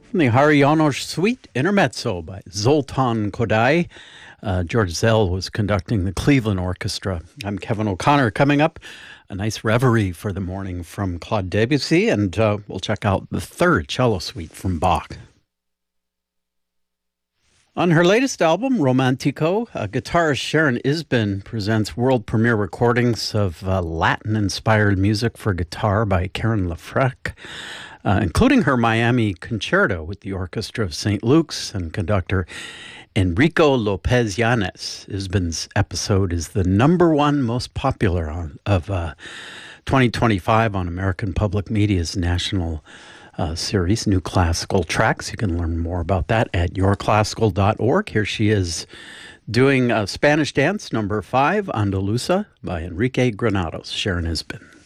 From the Hari Janos Suite Intermezzo by Zoltan Kodály. George Szell was conducting the Cleveland Orchestra. I'm Kevin O'Connor. Coming up, a nice reverie for the morning from Claude Debussy, and we'll check out the third cello suite from Bach. On her latest album, Romantico, guitarist Sharon Isbin presents world premiere recordings of Latin-inspired music for guitar by Karen LaFrec, including her Miami Concerto with the Orchestra of St. Luke's and conductor Enrico Lopez Yanes. Isbin's episode is the number one most popular of 2025 on American Public Media's national series, New Classical Tracks. You can learn more about that at yourclassical.org. Here she is doing Spanish Dance number 5, Andalusa, by Enrique Granados. Sharon Isbin.